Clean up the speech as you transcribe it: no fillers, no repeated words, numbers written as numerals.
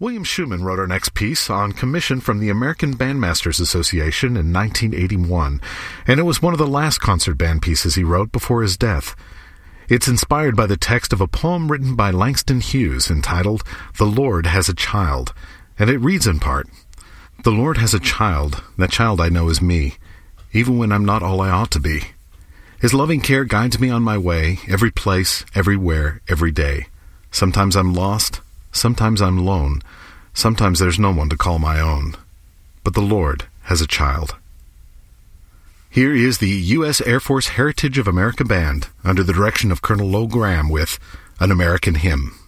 William Schuman wrote our next piece on commission from the American Bandmasters Association in 1981, and it was one of the last concert band pieces he wrote before his death. It's inspired by the text of a poem written by Langston Hughes entitled "The Lord Has a Child," and it reads in part, "The Lord has a child, that child I know is me, even when I'm not all I ought to be. His loving care guides me on my way, every place, everywhere, every day. Sometimes I'm lost, sometimes I'm lone, sometimes there's no one to call my own. But the Lord has a child." Here is the U.S. Air Force Heritage of America Band under the direction of Colonel Low Graham with An American Hymn.